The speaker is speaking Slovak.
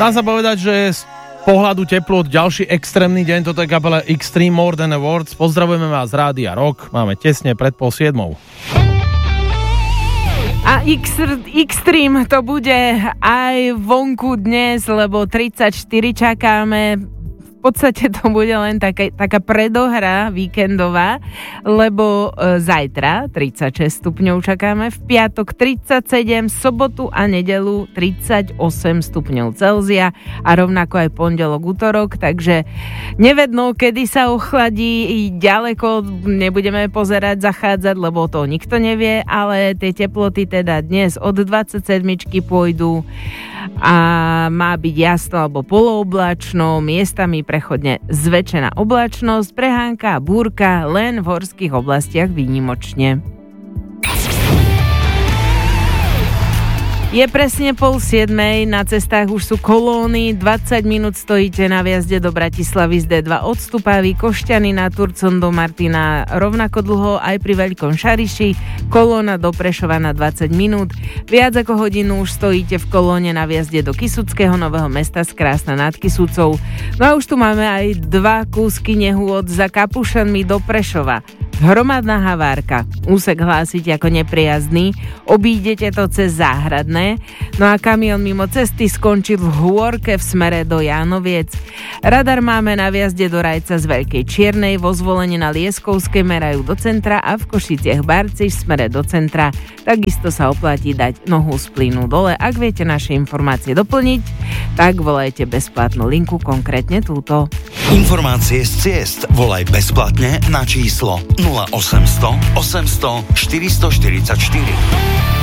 Dá sa povedať, že z pohľadu teplot ďalší extrémny deň, toto je kapela Extreme More Than Words. Pozdravujeme vás z Rádia Rock, máme tesne pred 6:30. A Extreme to bude aj vonku dnes, lebo 34 čakáme. V podstate to bude len taká predohra víkendová, lebo zajtra 36 stupňov čakáme, v piatok 37, sobotu a nedelu 38 stupňov Celzia a rovnako aj pondelok, útorok, takže nevedno, kedy sa ochladí, ďaleko nebudeme pozerať, zachádzať, lebo to nikto nevie, ale tie teploty teda dnes od 27 pôjdu a má byť jasno alebo polooblačno, miestami prechodne zväčšená oblačnosť, prehánka a búrka len v horských oblastiach výnimočne. Je presne 6:30, na cestách už sú kolóny, 20 minút stojíte na vjazde do Bratislavy z D2 od Stupavy, Košťany na Turcon do Martina, rovnako dlho aj pri Veľkom Šariši, kolóna do Prešova na 20 minút, viac ako hodinu už stojíte v kolóne na vjazde do Kysuckého Nového Mesta z Krásna nad Kysucou. No a už tu máme aj 2 kúsky nehôd za Kapušanmi do Prešova. Hromadná havárka. Úsek hlásite ako neprijazdný, obídete to cez Záhradné, no a kamión mimo cesty skončil v hôrke v smere do Jánoviec. Radar máme na vjazde do Rajca z Veľkej Čiernej, vo Zvolenie na Lieskovskej merajú do centra a v Košiciach Barci v smere do centra. Takisto sa oplatí dať nohu z plynu dole. Ak viete naše informácie doplniť, tak volajte bezplatnú linku, konkrétne túto. Informácie z ciest volaj bezplatne na číslo 0800 800 444.